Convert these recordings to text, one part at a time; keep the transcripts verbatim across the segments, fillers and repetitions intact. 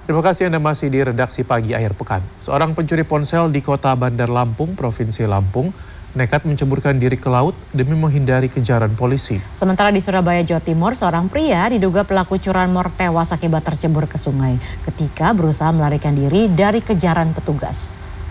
Terima kasih Anda masih di redaksi pagi akhir pekan. Seorang pencuri ponsel di kota Bandar Lampung, Provinsi Lampung, nekat menceburkan diri ke laut demi menghindari kejaran polisi. Sementara di Surabaya, Jawa Timur, seorang pria diduga pelaku curanmor tewas akibat tercebur ke sungai ketika berusaha melarikan diri dari kejaran petugas.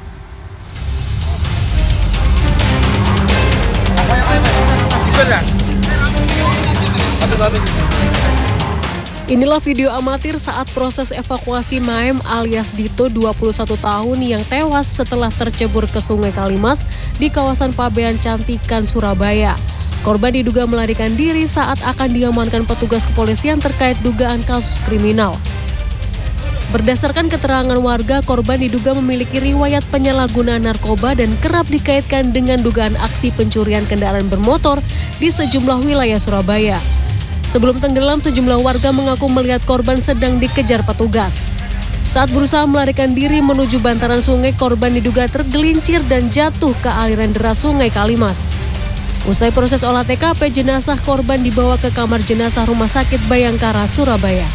Inilah video amatir saat proses evakuasi Maem alias Dito dua puluh satu tahun yang tewas setelah tercebur ke Sungai Kalimas di kawasan Pabean Cantikan, Surabaya. Korban diduga melarikan diri saat akan diamankan petugas kepolisian terkait dugaan kasus kriminal. Berdasarkan keterangan warga, korban diduga memiliki riwayat penyalahgunaan narkoba dan kerap dikaitkan dengan dugaan aksi pencurian kendaraan bermotor di sejumlah wilayah Surabaya. Sebelum tenggelam, sejumlah warga mengaku melihat korban sedang dikejar petugas. Saat berusaha melarikan diri menuju bantaran sungai, korban diduga tergelincir dan jatuh ke aliran deras Sungai Kalimas. Usai proses olah T K P, jenazah korban dibawa ke kamar jenazah Rumah Sakit Bayangkara, Surabaya.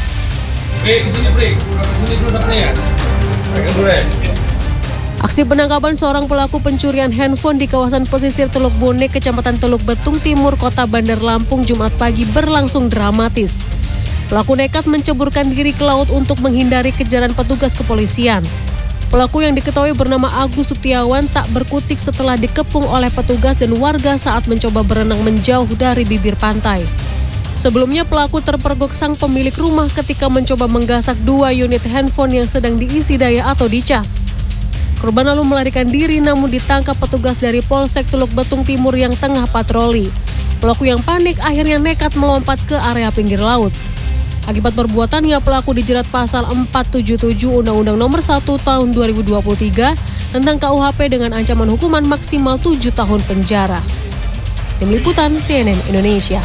Aksi penangkapan seorang pelaku pencurian handphone di kawasan pesisir Teluk Bone, Kecamatan Teluk Betung Timur, Kota Bandar Lampung, Jumat pagi berlangsung dramatis. Pelaku nekat menceburkan diri ke laut untuk menghindari kejaran petugas kepolisian. Pelaku yang diketahui bernama Agus Sutiawan tak berkutik setelah dikepung oleh petugas dan warga saat mencoba berenang menjauh dari bibir pantai. Sebelumnya pelaku terpergok sang pemilik rumah ketika mencoba menggasak dua unit handphone yang sedang diisi daya atau dicas. Korban lalu melarikan diri namun ditangkap petugas dari Polsek Teluk Betung Timur yang tengah patroli. Pelaku yang panik akhirnya nekat melompat ke area pinggir laut. Akibat perbuatannya, pelaku dijerat pasal empat tujuh tujuh Undang-Undang Nomor satu Tahun dua ribu dua puluh tiga tentang K U H P dengan ancaman hukuman maksimal tujuh tahun penjara. Tim Liputan C N N Indonesia.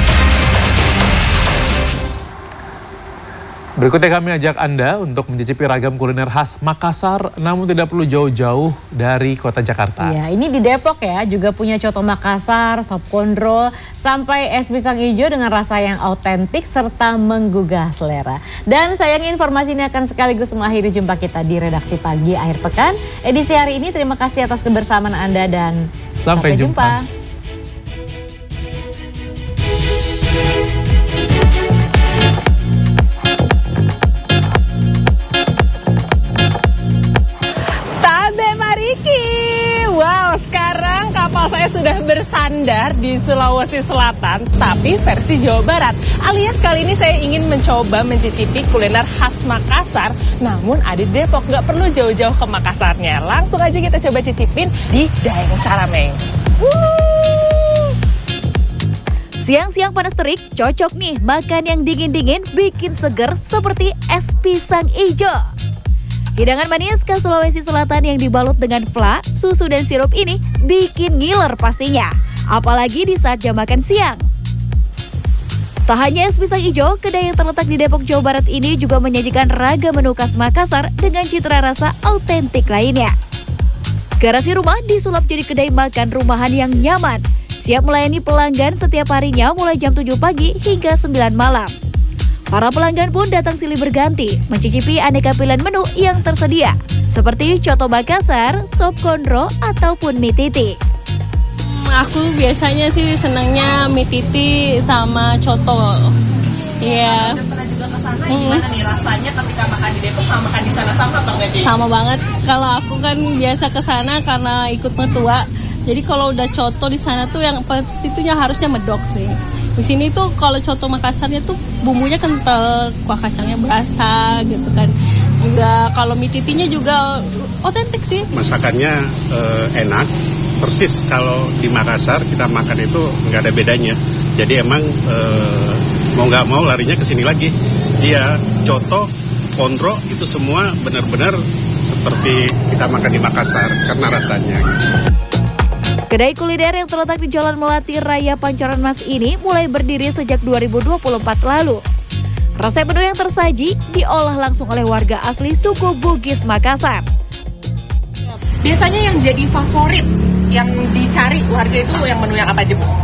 Berikutnya kami ajak Anda untuk mencicipi ragam kuliner khas Makassar, namun tidak perlu jauh-jauh dari kota Jakarta. Ya, ini di Depok ya, juga punya coto Makassar, sop kondro, sampai es pisang hijau dengan rasa yang autentik serta menggugah selera. Dan sayangnya informasi ini akan sekaligus mengakhiri jumpa kita di redaksi pagi akhir pekan. Edisi hari ini, terima kasih atas kebersamaan Anda dan sampai, sampai jumpa. jumpa. Saya sudah bersandar di Sulawesi Selatan, tapi versi Jawa Barat. Alias kali ini saya ingin mencoba mencicipi kuliner khas Makassar, namun ada di Depok, nggak perlu jauh-jauh ke Makassarnya. Langsung aja kita coba cicipin di Daeng Carameng. Siang-siang panas terik, cocok nih makan yang dingin-dingin bikin seger seperti es pisang hijau. Hidangan manis khas Sulawesi Selatan yang dibalut dengan fla, susu dan sirup ini bikin ngiler pastinya, apalagi di saat jam makan siang. Tak hanya es pisang hijau, kedai yang terletak di Depok, Jawa Barat ini juga menyajikan ragam menu khas Makassar dengan citra rasa autentik lainnya. Garasi rumah disulap jadi kedai makan rumahan yang nyaman, siap melayani pelanggan setiap harinya mulai jam tujuh pagi hingga sembilan malam. Para pelanggan pun datang silih berganti, mencicipi aneka pilihan menu yang tersedia, seperti coto Makassar, sop kondro, ataupun mie titi. Hmm, aku biasanya sih senangnya mie titi sama coto. Iya. Yeah. Pernah juga kesana, hmm. Gimana nih rasanya ketika makan di Depok sama makan di sana, sama banget deh? Sama banget. Kalau aku kan biasa kesana karena ikut mertua. Jadi kalau udah coto di sana tuh yang pasti itunya harusnya medok sih. Di sini tuh kalau coto Makassarnya tuh bumbunya kental, kuah kacangnya berasa gitu kan. Juga kalau mie titinya juga otentik sih. Masakannya eh, enak, persis kalau di Makassar kita makan itu nggak ada bedanya. Jadi emang eh, mau nggak mau larinya ke sini lagi. Iya, coto, kondro itu semua benar-benar seperti kita makan di Makassar karena rasanya. Kedai kuliner yang terletak di Jalan Melati Raya Pancoran Mas ini mulai berdiri sejak dua ribu dua puluh empat lalu. Resep menu yang tersaji diolah langsung oleh warga asli suku Bugis Makassar. Biasanya yang jadi favorit, yang dicari warga itu yang menu yang apa aja, Bu?